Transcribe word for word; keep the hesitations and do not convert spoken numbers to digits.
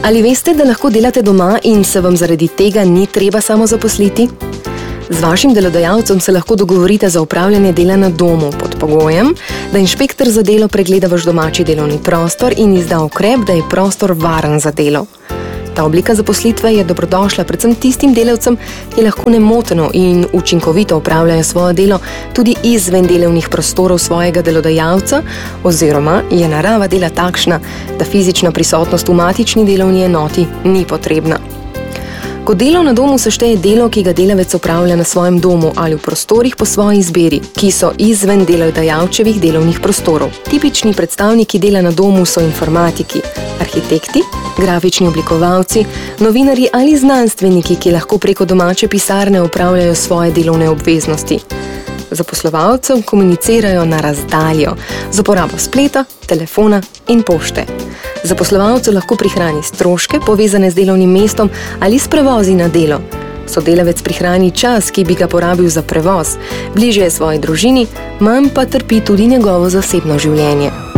Ali veste, da lahko delate doma in se vam zaradi tega ni treba samo zaposliti? Z vašim delodajalcem se lahko dogovorite za opravljanje dela na domu pod pogojem, da inšpektor za delo pregleda vaš domači delovni prostor in izda ukrep, da je prostor varen za delo. Ta oblika zaposlitve je dobrodošla predvsem tistim delavcem, ki lahko nemoteno in učinkovito opravljajo svoje delo tudi izven delovnih prostorov svojega delodajalca, oziroma je narava dela takšna, da fizična prisotnost v matični delovni enoti ni potrebna. Kot delo na domu se šteje delo, ki ga delavec opravlja na svojem domu ali v prostorih po svoji izbiri, ki so izven delodajalčevih delovnih prostorov. Tipični predstavniki dela na domu so informatiki, arhitekti, grafični oblikovalci, novinarji ali znanstveniki, ki lahko preko domače pisarne opravljajo svoje delovne obveznosti. Zaposlovalcem komunicirajo na razdaljo z uporabo spleta, telefona in pošte. Zaposlovalcu lahko prihrani stroške, povezane z delovnim mestom ali s prevozi na delo. Sodelavec prihrani čas, ki bi ga porabil za prevoz, bližje je svoji družini, manj pa trpi tudi njegovo zasebno življenje.